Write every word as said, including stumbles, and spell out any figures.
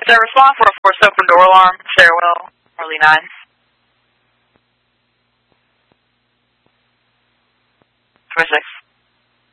Is there a response for a forced open door alarm, stairwell, early nine? twenty-six.